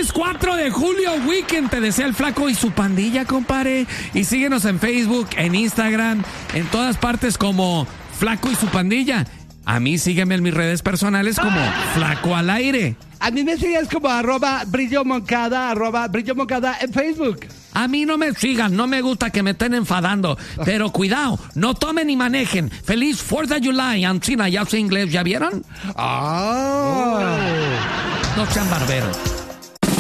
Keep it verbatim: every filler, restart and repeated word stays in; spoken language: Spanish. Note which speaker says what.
Speaker 1: Feliz cuatro de julio, weekend, te desea el Flaco y su pandilla, compadre. Y síguenos en Facebook, en Instagram, en todas partes como Flaco y su pandilla. A mí sígueme en mis redes personales como Flaco al Aire.
Speaker 2: A mí me sigues como arroba Brillo Moncada, arroba Brillo Moncada en Facebook.
Speaker 1: A mí no me sigan, no me gusta que me estén enfadando. Pero cuidado, no tomen ni manejen. Feliz fourth of July, Ancina, ya sé inglés, ¿ya vieron?
Speaker 2: Ah.
Speaker 1: No sean barberos.